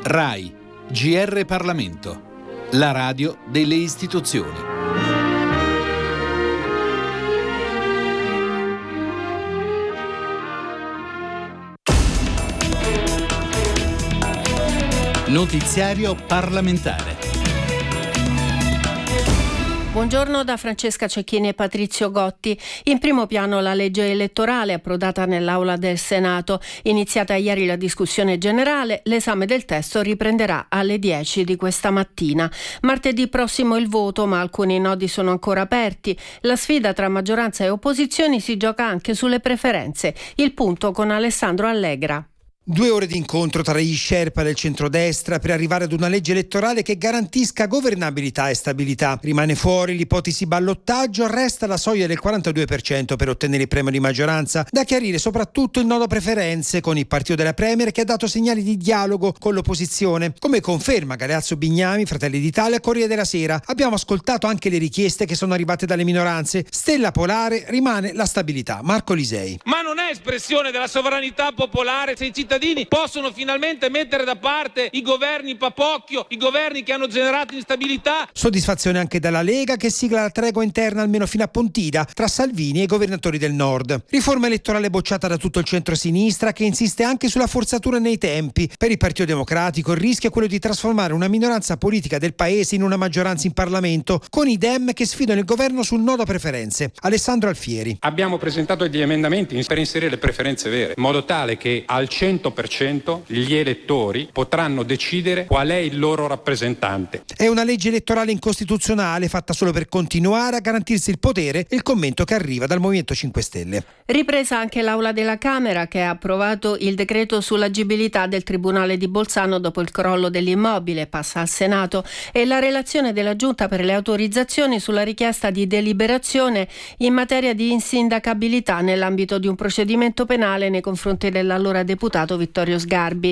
RAI, GR Parlamento, la radio delle istituzioni. Notiziario parlamentare. Buongiorno da Francesca Cecchini e Patrizio Gotti. In primo piano la legge elettorale approdata nell'Aula del Senato. Iniziata ieri la discussione generale, l'esame del testo riprenderà alle 10 di questa mattina. Martedì prossimo il voto, ma alcuni nodi sono ancora aperti. La sfida tra maggioranza e opposizioni si gioca anche sulle preferenze. Il punto con Alessandro Allegra. 2 ore di incontro tra gli sherpa del centrodestra per arrivare ad una legge elettorale che garantisca governabilità e stabilità. Rimane fuori l'ipotesi ballottaggio, resta la soglia del 42% per ottenere il premio di maggioranza. Da chiarire soprattutto il nodo preferenze con il partito della Premier, che ha dato segnali di dialogo con l'opposizione. Come conferma Galeazzo Bignami, Fratelli d'Italia, Corriere della Sera. Abbiamo ascoltato anche le richieste che sono arrivate dalle minoranze. Stella polare rimane la stabilità. Marco Lisei. Ma non è espressione della sovranità popolare se i cittadini possono finalmente mettere da parte i governi papocchio, i governi che hanno generato instabilità? Soddisfazione anche dalla Lega, che sigla la tregua interna almeno fino a Pontida tra Salvini e i governatori del nord. Riforma elettorale bocciata da tutto il centro-sinistra, che insiste anche sulla forzatura nei tempi. Per il Partito Democratico il rischio è quello di trasformare una minoranza politica del paese in una maggioranza in Parlamento, con i Dem che sfidano il governo sul nodo preferenze. Alessandro Alfieri. Abbiamo presentato degli emendamenti per inserire le preferenze vere, in modo tale che al 100% gli elettori potranno decidere qual è il loro rappresentante. È una legge elettorale incostituzionale fatta solo per continuare a garantirsi il potere, e il commento che arriva dal Movimento 5 Stelle. Ripresa anche l'Aula della Camera, che ha approvato il decreto sull'agibilità del Tribunale di Bolzano dopo il crollo dell'immobile, passa al Senato, e la relazione della Giunta per le autorizzazioni sulla richiesta di deliberazione in materia di insindacabilità nell'ambito di un procedimento penale nei confronti dell'allora deputato Vittorio Sgarbi.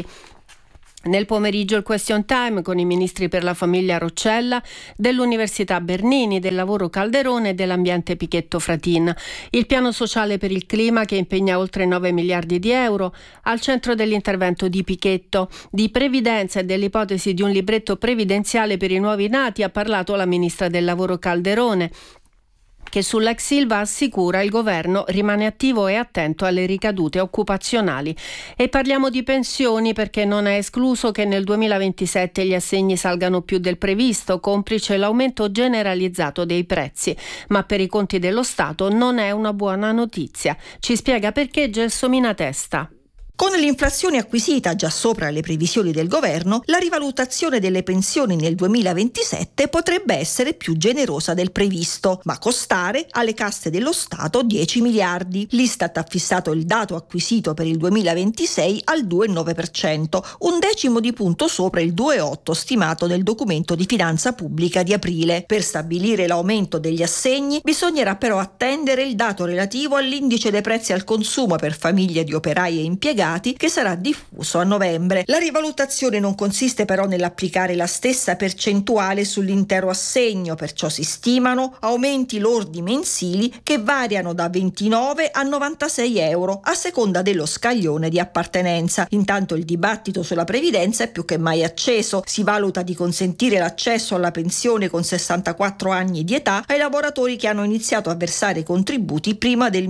Nel pomeriggio il question time con i ministri per la famiglia Roccella, dell'Università Bernini, del lavoro Calderone e dell'ambiente Pichetto Fratin. Il piano sociale per il clima, che impegna oltre 9 miliardi di euro, al centro dell'intervento di Pichetto. Di previdenza e dell'ipotesi di un libretto previdenziale per i nuovi nati ha parlato la ministra del lavoro Calderone, che sull'ex Ilva assicura il governo rimane attivo e attento alle ricadute occupazionali. E parliamo di pensioni, perché non è escluso che nel 2027 gli assegni salgano più del previsto, complice l'aumento generalizzato dei prezzi. Ma per i conti dello Stato non è una buona notizia. Ci spiega perché Gelsomina Testa. Con l'inflazione acquisita già sopra le previsioni del governo, la rivalutazione delle pensioni nel 2027 potrebbe essere più generosa del previsto, ma costare alle casse dello Stato 10 miliardi. L'Istat ha fissato il dato acquisito per il 2026 al 2,9%, un decimo di punto sopra il 2,8% stimato nel documento di finanza pubblica di aprile. Per stabilire l'aumento degli assegni bisognerà però attendere il dato relativo all'indice dei prezzi al consumo per famiglie di operai e impiegati, che sarà diffuso a novembre. La rivalutazione non consiste però nell'applicare la stessa percentuale sull'intero assegno, perciò si stimano aumenti lordi mensili che variano da 29 a 96 euro a seconda dello scaglione di appartenenza. Intanto il dibattito sulla previdenza è più che mai acceso. Si valuta di consentire l'accesso alla pensione con 64 anni di età ai lavoratori che hanno iniziato a versare contributi prima del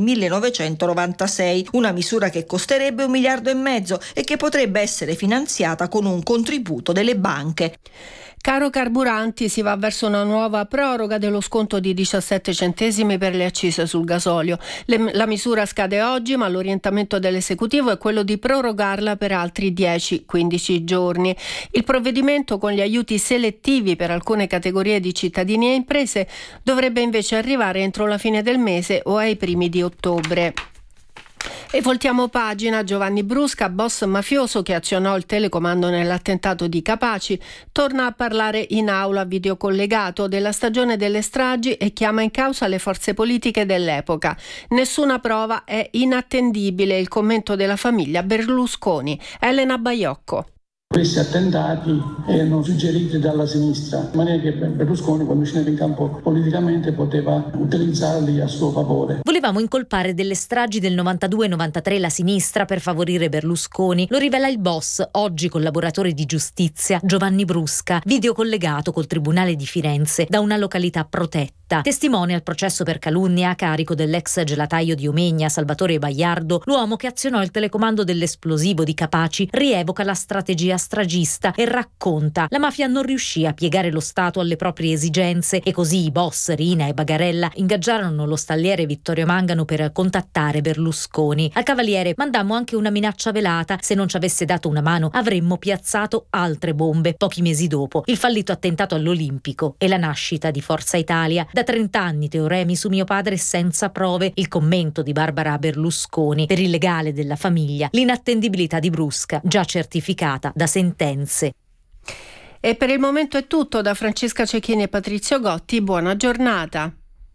1996, una misura che costerebbe 1,5 miliardi e che potrebbe essere finanziata con un contributo delle banche. Caro carburanti, si va verso una nuova proroga dello sconto di 17 centesimi per le accise sul gasolio. La misura scade oggi, ma l'orientamento dell'esecutivo è quello di prorogarla per altri 10-15 giorni. Il provvedimento, con gli aiuti selettivi per alcune categorie di cittadini e imprese, dovrebbe invece arrivare entro la fine del mese o ai primi di ottobre. E voltiamo pagina. Giovanni Brusca, boss mafioso che azionò il telecomando nell'attentato di Capaci, torna a parlare in aula videocollegato della stagione delle stragi e chiama in causa le forze politiche dell'epoca. Nessuna prova, è inattendibile il commento della famiglia Berlusconi. Elena Baiocco. Questi attentati erano suggeriti dalla sinistra, in maniera che Berlusconi, quando scendeva in campo politicamente, poteva utilizzarli a suo favore. Volevamo incolpare delle stragi del 92-93 la sinistra per favorire Berlusconi. Lo rivela il boss, oggi collaboratore di giustizia, Giovanni Brusca, video collegato col Tribunale di Firenze da una località protetta. Testimone al processo per calunnia a carico dell'ex gelataio di Omegna, Salvatore Baiardo, l'uomo che azionò il telecomando dell'esplosivo di Capaci rievoca la strategia stragista e racconta: la mafia non riuscì a piegare lo Stato alle proprie esigenze e così i boss Rina e Bagarella ingaggiarono lo stalliere Vittorio Mangano per contattare Berlusconi. Al Cavaliere mandammo anche una minaccia velata: se non ci avesse dato una mano avremmo piazzato altre bombe. Pochi mesi dopo il fallito attentato all'Olimpico e la nascita di Forza Italia. Da 30 anni teoremi su mio padre senza prove, il commento di Barbara Berlusconi. Per il legale della famiglia, l'inattendibilità di Brusca, già certificata da sentenze. E per il momento è tutto. Da Francesca Cecchini e Patrizio Gotti, buona giornata.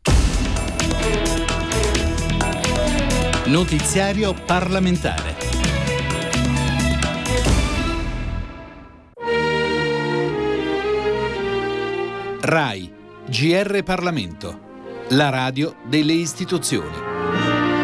Notiziario parlamentare. RAI, GR Parlamento, la radio delle istituzioni.